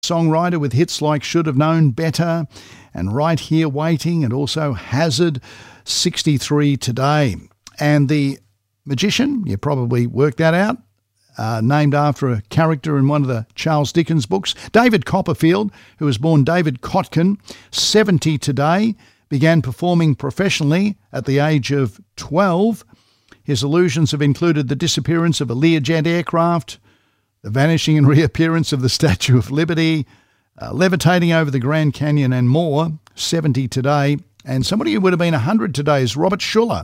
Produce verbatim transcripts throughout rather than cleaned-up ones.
Songwriter with hits like Should Have Known Better and Right Here Waiting, and also Hazard, sixty-three today. And the magician, you probably worked that out, uh, named after a character in one of the Charles Dickens books, David Copperfield, who was born David Kotkin, seventy today, began performing professionally at the age of twelve. His illusions have included the disappearance of a Learjet aircraft, the vanishing and reappearance of the Statue of Liberty, uh, levitating over the Grand Canyon, and more. seventy today. And somebody who would have been one hundred today is Robert Schuller.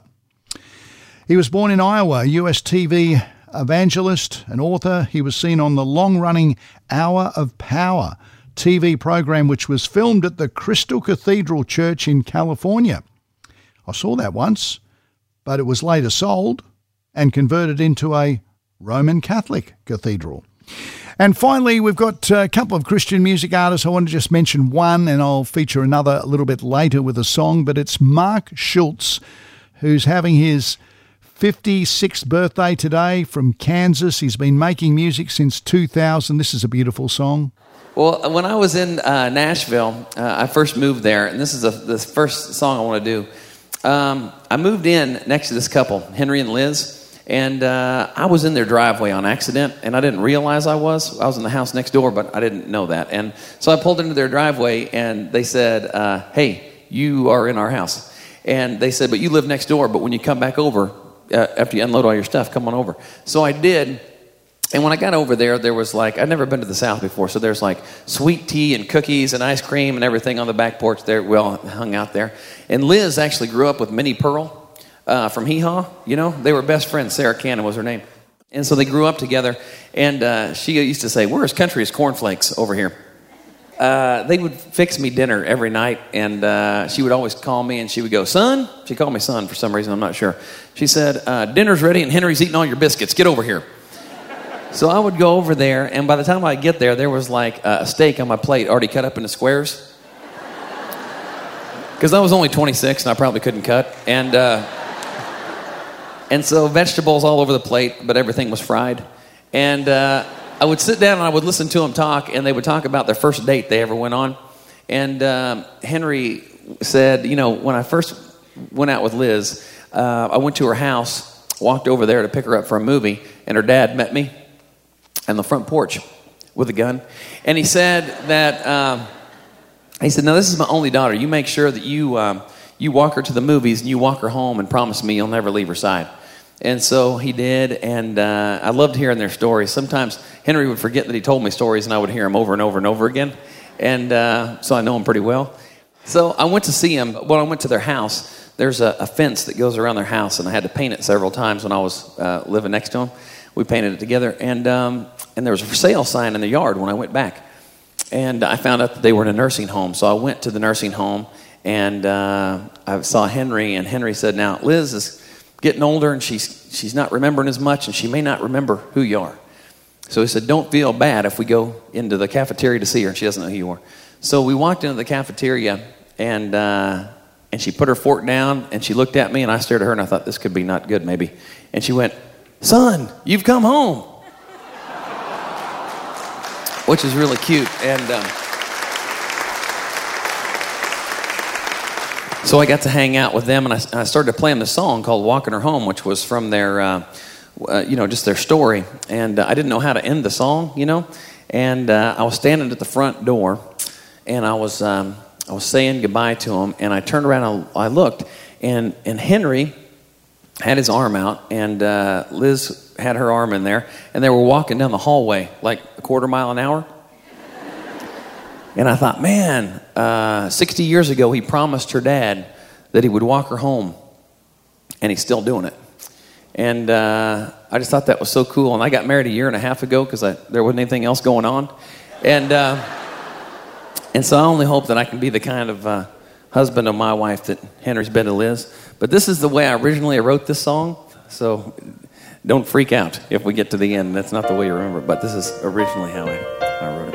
He was born in Iowa, a U S T V evangelist and author. He was seen on the long-running Hour of Power T V program, which was filmed at the Crystal Cathedral Church in California. I saw that once, but it was later sold and converted into a Roman Catholic cathedral. And finally, we've got a couple of Christian music artists. I want to just mention one, and I'll feature another a little bit later with a song, but it's Mark Schultz, who's having his fifty-sixth birthday today, from Kansas. He's been making music since two thousand. This is a beautiful song. Well, when I was in uh, Nashville, uh, I first moved there, and this is a, the first song I want to do. Um, I moved in next to this couple, Henry and Liz, and uh, I was in their driveway on accident, and I didn't realize I was. I was in the house next door, but I didn't know that. And so I pulled into their driveway, and they said, uh, hey, you are in our house. And they said, but you live next door, but when you come back over, uh, after you unload all your stuff, come on over. So I did. And when I got over there, there was like, I'd never been to the South before, so there's like sweet tea and cookies and ice cream and everything on the back porch there. We all hung out there. And Liz actually grew up with Minnie Pearl uh, from Hee Haw. You know, they were best friends. Sarah Cannon was her name. And so they grew up together. And uh, she used to say, we're as country as cornflakes over here. Uh, they would fix me dinner every night, and uh, she would always call me, and she would go, son? She called me son for some reason, I'm not sure. She said, uh, dinner's ready, and Henry's eating all your biscuits. Get over here. So I would go over there, and by the time I get there, there was like a steak on my plate already cut up into squares. Because I was only twenty-six, and I probably couldn't cut. And uh, and so vegetables all over the plate, but everything was fried. And uh, I would sit down, and I would listen to them talk, and they would talk about their first date they ever went on. And um, Henry said, you know, when I first went out with Liz, uh, I went to her house, walked over there to pick her up for a movie, and her dad met me on the front porch with a gun. And he said that, um, he said, now this is my only daughter. You make sure that you um, you walk her to the movies and you walk her home, and promise me you'll never leave her side. And so he did, and uh, I loved hearing their stories. Sometimes Henry would forget that he told me stories, and I would hear them over and over and over again. And uh, so I know him pretty well. So I went to see him. When I went to their house, there's a, a fence that goes around their house, and I had to paint it several times when I was uh, living next to him. We painted it together, and um, and there was a for sale sign in the yard when I went back. And I found out that they were in a nursing home, so I went to the nursing home, and uh, I saw Henry, and Henry said, now, Liz is getting older, and she's she's not remembering as much, and she may not remember who you are. So he said, don't feel bad if we go into the cafeteria to see her, and she doesn't know who you are. So we walked into the cafeteria, and uh, and she put her fork down, and she looked at me, and I stared at her, and I thought, this could be not good, maybe. And she went, son, you've come home. Which is really cute. And um, so I got to hang out with them, and I, I started to play them the song called Walking Her Home, which was from their, uh, uh, you know, just their story. And uh, I didn't know how to end the song, you know. And uh, I was standing at the front door, and I was um, I was saying goodbye to them, and I turned around and I looked, and, and Henry had his arm out, and uh, Liz had her arm in there, and they were walking down the hallway like a quarter mile an hour. And I thought, man, uh, sixty years ago he promised her dad that he would walk her home, and he's still doing it. And uh, I just thought that was so cool. And I got married a year and a half ago because there wasn't anything else going on. And uh, and so I only hope that I can be the kind of uh, husband of my wife that Henry's been to Liz. But this is the way I originally wrote this song, so don't freak out if we get to the end. That's not the way you remember it, but this is originally how I, I wrote it.